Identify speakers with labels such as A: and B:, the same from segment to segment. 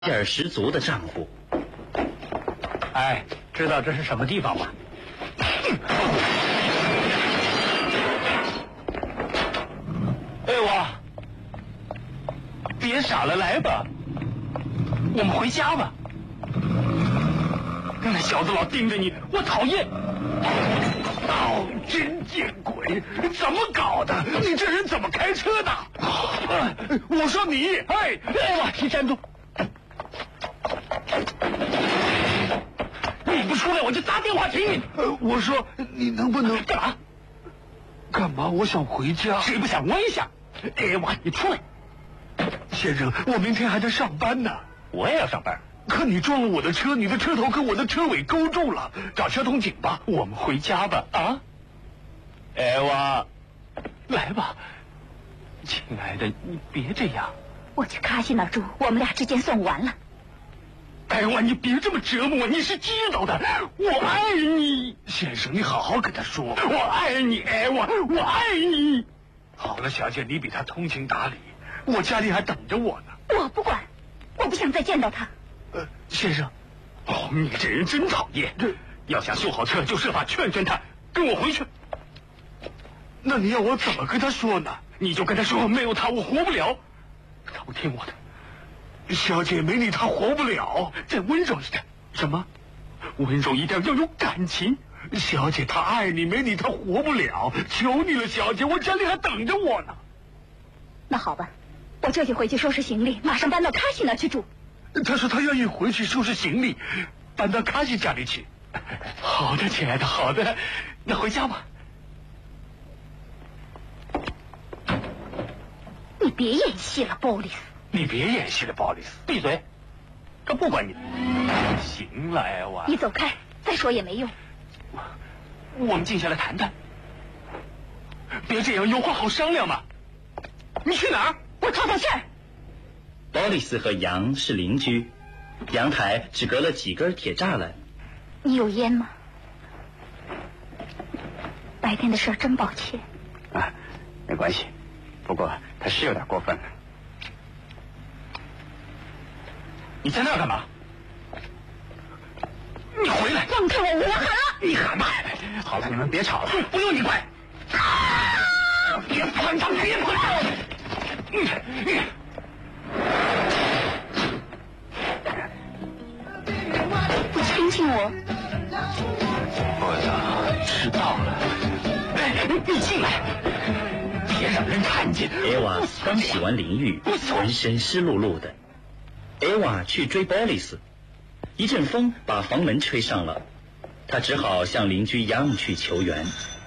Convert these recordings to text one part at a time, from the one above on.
A: 劲儿十足的丈夫。
B: 哎，知道这是什么地方吗？哎，我别傻了，来吧，我们回家吧。那小子老盯着你，我讨厌。哦，真见鬼！怎么搞的？你这人怎么开车的？我说你，哎，你站住！你不出来，我就打电话请你。
C: 我说你能不能
B: 干嘛？
C: 干嘛？我想回家。
B: 谁不想？我也想。哎，哇，你出来！
C: 先生，我明天还得上班呢。
B: 我也要上班。
C: 可你撞了我的车，你的车头跟我的车尾勾住了，找交通警吧。
B: 我们回家吧。啊？哎，哇，来吧，亲爱的，你别这样。
D: 我去卡西那儿住，我们俩之间算完了。
B: 哎哇，你别这么折磨我，你是知道的，我爱你。
C: 先生，你好好跟他说，
B: 我爱你，哎哇，我爱你。
C: 好了，小姐，你比他通情达理，我家里还等着我呢。
D: 我不管，我不想再见到他。
C: 先生，
B: 哦，你这人真讨厌。要想修好车，就设法劝劝他，跟我回去。
C: 那你要我怎么跟他说呢？
B: 你就跟他说，没有他我活不了。他不听我的。
C: 小姐，没你他活不了。
B: 再温柔一点。
C: 什么？
B: 温柔一点，要有感情。
C: 小姐，他爱你，没你他活不了。求你了，小姐，我家里还等着我呢。
D: 那好吧，我这就回去收拾行李，马上搬到卡西那去住。
C: 他说他愿意回去收拾行李，搬到卡西家里去。
B: 好的，亲爱的，好的，那回家吧。
D: 你别演戏了，鲍里斯。
B: 你别演戏了，鲍里斯，闭嘴！这不管你。行了，艾娃，
D: 你走开，再说也没用。
B: 我们静下来谈谈。别这样，有话好商量嘛。你去哪儿？
D: 我套套气儿。
A: 鲍里斯和杨是邻居，阳台只隔了几根铁栅栏。
D: 你有烟吗？白天的事真抱歉。
E: 啊，没关系，不过他是有点过分了。
B: 你在那儿干嘛？你回来！
D: 放开我！我喊了。
B: 你喊吧。
E: 好了，你们别吵了。
B: 不用你管。别碰他！别碰他！
D: 不亲亲我。
B: 我呀，迟到了。哎，你进来，别让人看见。
A: 艾娃刚洗完淋浴，浑身湿漉漉的。艾娃去追鲍里斯，一阵风把房门吹上了，他只好向邻居杨去求援。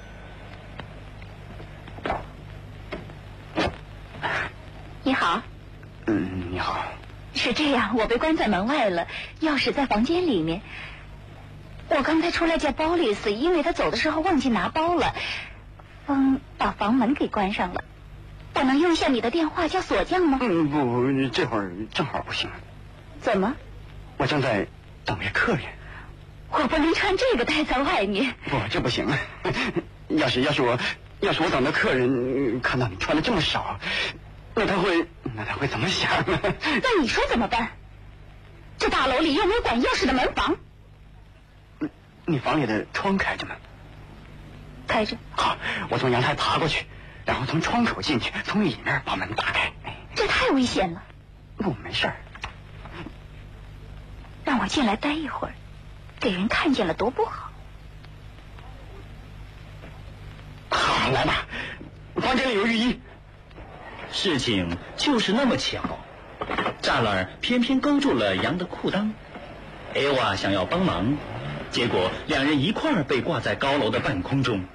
D: 你好。
E: 你好。
D: 是这样，我被关在门外了，钥匙在房间里面。我刚才出来叫鲍里斯，因为他走的时候忘记拿包了，风把房门给关上了。我能用一下你的电话叫锁匠吗？
E: 不，这会儿正好不行。
D: 怎么？
E: 我正在等位客人。
D: 我不能穿这个待在外面。
E: 不，这不行。要是我等的客人看到你穿的这么少，那他会怎么想呢？
D: 那你说怎么办？这大楼里又没有管钥匙的门房。
E: 你房里的窗开着吗？
D: 开着。
E: 好，我从阳台爬过去，然后从窗口进去，从里面把门打开。
D: 这太危险了。
E: 不，没事儿。
D: 让我进来待一会儿，给人看见了多不好。
E: 好，来吧，房间里有浴衣。
A: 事情就是那么巧，栅栏偏偏勾住了杨的裤裆。艾娃想要帮忙，结果两人一块儿被挂在高楼的半空中。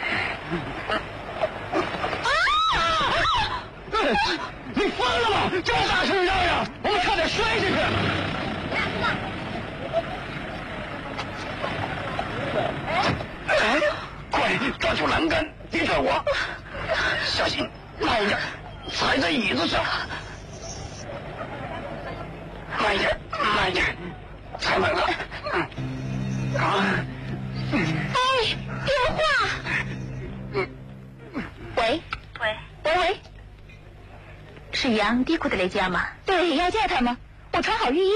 B: 你疯了吗？这么大声嚷嚷，我们差点摔下去。
E: 哎，快抓住栏杆，别拽我！小心，慢一点，踩在椅子上。慢一点，慢一点，踩稳了。
D: 哎，电话。喂。是杨迪库的雷家吗？对，要见他吗？我我穿好浴衣